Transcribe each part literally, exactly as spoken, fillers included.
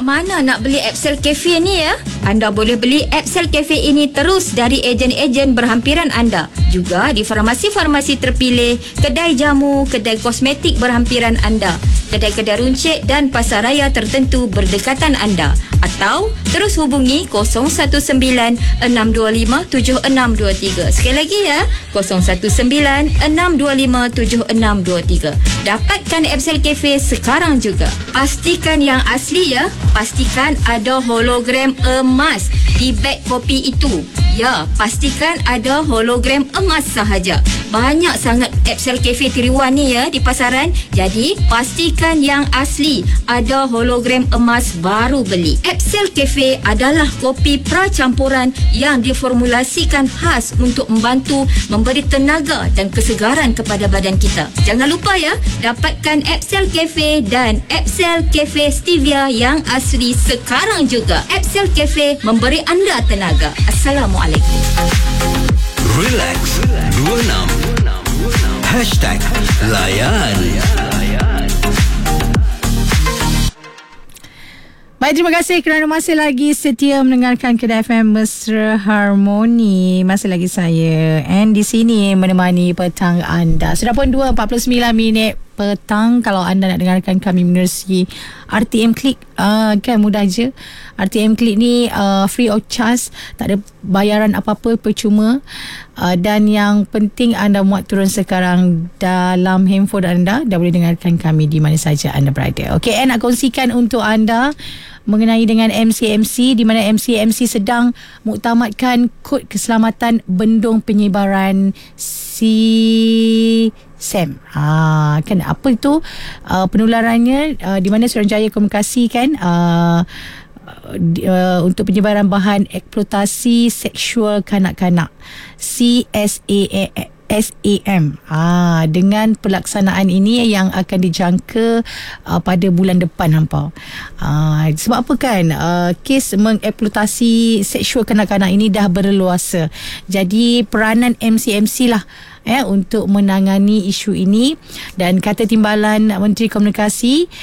kat mana nak beli Epsel Cafe ni ya? Anda boleh beli Epsel Cafe ini terus dari ejen-ejen berhampiran anda. Juga di farmasi-farmasi terpilih, kedai jamu, kedai kosmetik berhampiran anda, kedai-kedai runcit dan pasaraya tertentu berdekatan anda. Atau terus hubungi kosong satu sembilan enam dua lima tujuh enam dua tiga. Sekali lagi ya, kosong satu sembilan enam dua lima tujuh enam dua tiga. Dapatkan Epsel Cafe sekarang juga. Pastikan yang asli ya. Pastikan ada hologram emas di beg kopi itu. Ya, pastikan ada hologram emas sahaja. Banyak sangat Epsel Cafe tiruan ni ya di pasaran. Jadi, pastikan yang asli. Ada hologram emas baru beli. Epsel Cafe adalah kopi pracampuran yang diformulasikan khas untuk membantu memberi tenaga dan kesegaran kepada badan kita. Jangan lupa ya, dapatkan Epsel Cafe dan Epsel Cafe Stevia yang asli sekarang juga. Epsel Cafe memberi anda tenaga. Assalamualaikum. Relax dua puluh enam Hashtag Layan. Baik, terima kasih kerana masih lagi setia mendengarkan Kedah F M Mesra Harmoni. Masih lagi saya and di sini menemani petang anda. Sudah pun dua empat puluh sembilan minit petang. Kalau anda nak dengarkan kami menerusi R T M Click, uh, kan mudah je. R T M Click ni uh, free of charge, tak ada bayaran apa-apa, percuma. Uh, dan yang penting anda muat turun sekarang dalam handphone anda, dah boleh dengarkan kami di mana saja anda berada. Okey, and nak kongsikan untuk anda mengenai dengan M C M C, di mana M C M C sedang muktamadkan kod keselamatan bendung penyebaran C S A M. Ha, kan apa itu uh, penularannya, uh, di mana Suruhanjaya Komunikasi kan uh, uh, untuk penyebaran bahan eksploitasi seksual kanak-kanak, C S A M. Ah, dengan pelaksanaan ini yang akan dijangka uh, pada bulan depan hampa. Ah, sebab apa kan? Uh, kes mengeksploitasi seksual kanak-kanak ini dah berleluasa. Jadi peranan M C M C lah eh untuk menangani isu ini, dan kata timbalan Menteri Komunikasi,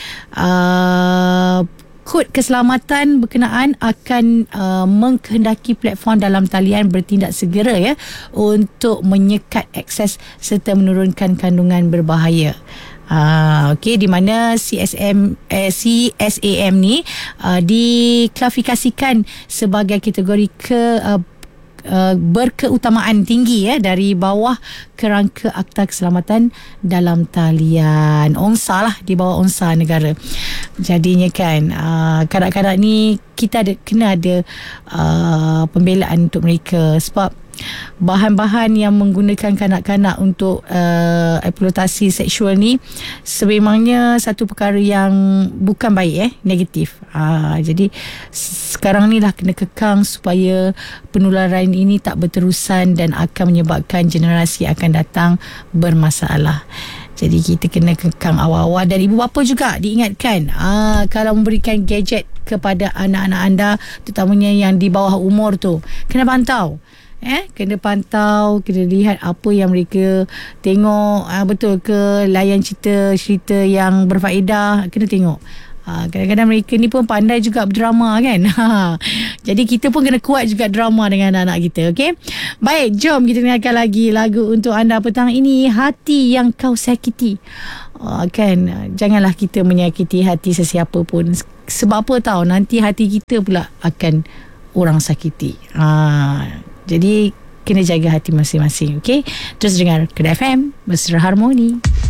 uh, kod keselamatan berkenaan akan uh, mengkehendaki platform dalam talian bertindak segera ya untuk menyekat akses serta menurunkan kandungan berbahaya. Ah, okey, di mana C S M eh, C S A M ni uh, diklasifikasikan sebagai kategori ke uh, Uh, berkeutamaan tinggi ya, dari bawah kerangka Akta Keselamatan dalam Talian. ONSA lah, di bawah ONSA negara. Jadinya kan uh, kadang-kadang ni kita ada kena ada uh, pembelaan untuk mereka, sebab bahan-bahan yang menggunakan kanak-kanak untuk uh, eksploitasi seksual ni sebenarnya satu perkara yang bukan baik eh, negatif. Uh, jadi sekarang ni lah kena kekang supaya penularan ini tak berterusan dan akan menyebabkan generasi akan datang bermasalah. Jadi kita kena kekang awal-awal, dan ibu bapa juga diingatkan aa, kalau memberikan gadget kepada anak-anak anda, terutamanya yang di bawah umur tu, kena pantau. Eh, kena pantau, kena lihat apa yang mereka tengok, aa, betul ke, layan cerita-cerita yang berfaedah, kena tengok. Ha, kadang-kadang mereka ni pun pandai juga berdrama kan. Ha, jadi kita pun kena kuat juga drama dengan anak-anak kita. Okay? Baik, jom kita dengarkan lagi lagu untuk anda petang ini, Hati Yang Kau Sakiti. Ha, kan, janganlah kita menyakiti hati sesiapa pun. Sebab apa tahu, nanti hati kita pula akan orang sakiti. Ha, jadi kena jaga hati masing-masing. Okay? Terus dengar Kedah F M Mesra Harmoni.